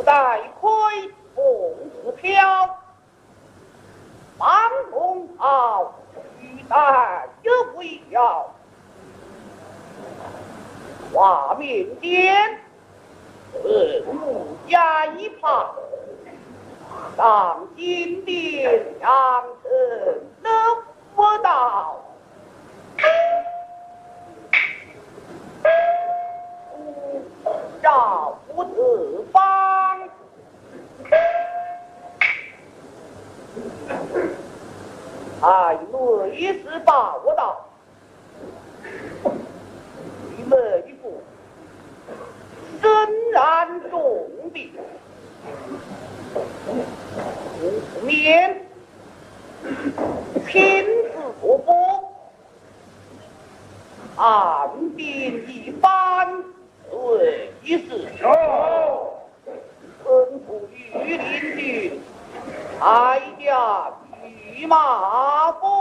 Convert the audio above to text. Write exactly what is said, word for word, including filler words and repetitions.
带盔凤翅飘，满龙袍，玉带有为要。画面间，文武加一旁，当今的良辰能不到。赵不得方，哎，类似报道，你们一步身染重病，五面亲自托钵，按兵一番。对，一是哦，吩咐御林军，开驾御马弓。